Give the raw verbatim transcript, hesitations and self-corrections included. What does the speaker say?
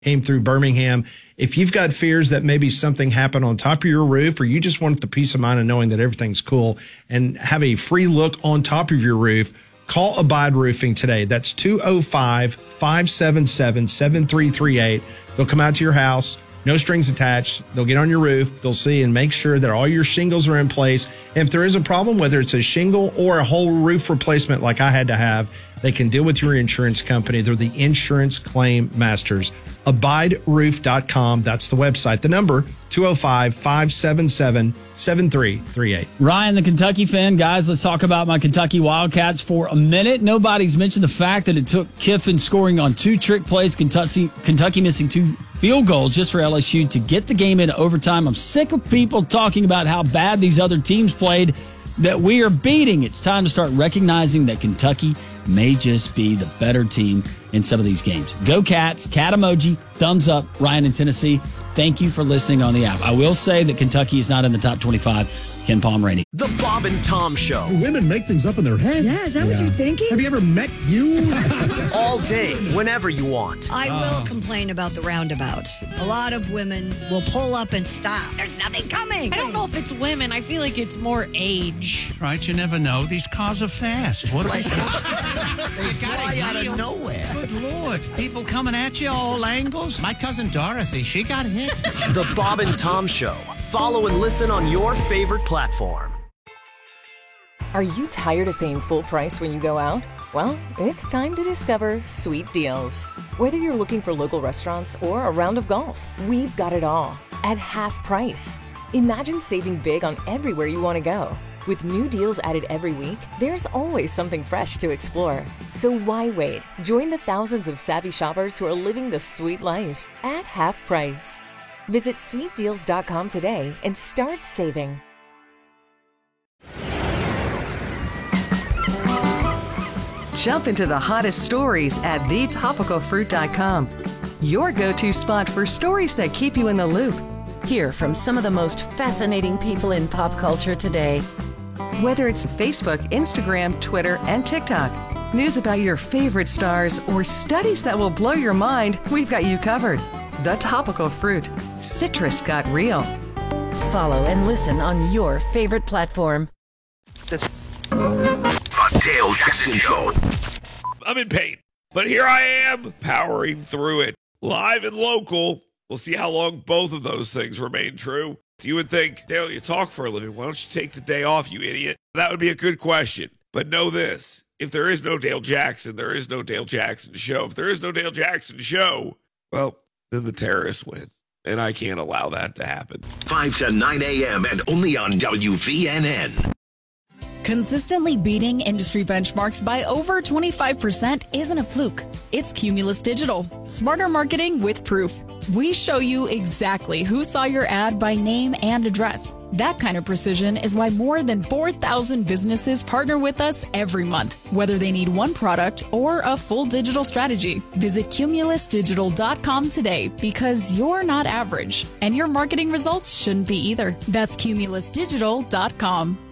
came through Birmingham. If you've got fears that maybe something happened on top of your roof, or you just want the peace of mind of knowing that everything's cool and have a free look on top of your roof, call Abide Roofing today. That's two oh five, five seven seven, seven three three eight. They'll come out to your house. No strings attached. They'll get on your roof. They'll see and make sure that all your shingles are in place. And if there is a problem, whether it's a shingle or a whole roof replacement like I had to have, they can deal with your insurance company. They're the insurance claim masters. abide roof dot com. That's the website. The number, two oh five, five seven seven, seven three three eight. Ryan, the Kentucky fan. Guys, let's talk about my Kentucky Wildcats for a minute. Nobody's mentioned the fact that it took Kiffin scoring on two trick plays, Kentucky, Kentucky missing two field goals just for L S U to get the game into overtime. I'm sick of people talking about how bad these other teams played that we are beating. It's time to start recognizing that Kentucky may just be the better team in some of these games. Go Cats, cat emoji, thumbs up. Ryan in Tennessee, thank you for listening on the app. I will say that Kentucky is not in the top twenty-five. Ken Palm-Rainey. The Bob and Tom Show. Women make things up in their head. Yeah, is that yeah. what you're thinking? Have you ever met you? All day, whenever you want. I will complain about the roundabouts. A lot of women will pull up and stop. There's nothing coming. I don't know if it's women. I feel like it's more age. Right, you never know. These cars are fast. What like, they fly out of nowhere. Good Lord. People coming at you all angles. My cousin Dorothy, she got hit. The Bob and Tom Show. Follow and listen on your favorite platform. Are you tired of paying full price when you go out? Well, it's time to discover Sweet Deals. Whether you're looking for local restaurants or a round of golf, we've got it all at half price. Imagine saving big on everywhere you want to go. With new deals added every week, there's always something fresh to explore. So why wait? Join the thousands of savvy shoppers who are living the sweet life at half price. Visit sweet deals dot com today and start saving. Jump into the hottest stories at the topical fruit dot com. Your go-to spot for stories that keep you in the loop. Hear from some of the most fascinating people in pop culture today. Whether it's Facebook, Instagram, Twitter, and TikTok, news about your favorite stars, or studies that will blow your mind, we've got you covered. The Topical Fruit. Citrus got real. Follow and listen on your favorite platform. The Dale Jackson Show. I'm in pain, but here I am, powering through it. Live and local. We'll see how long both of those things remain true. You would think, Dale, you talk for a living. Why don't you take the day off, you idiot? That would be a good question. But know this. If there is no Dale Jackson, there is no Dale Jackson Show. If there is no Dale Jackson Show, well, then the terrorists win. And I can't allow that to happen. five to nine a.m. and only on W V N N. Consistently beating industry benchmarks by over twenty-five percent isn't a fluke. It's Cumulus Digital. Smarter marketing with proof. We show you exactly who saw your ad by name and address. That kind of precision is why more than four thousand businesses partner with us every month, whether they need one product or a full digital strategy. Visit cumulus digital dot com today because you're not average, and your marketing results shouldn't be either. That's cumulus digital dot com.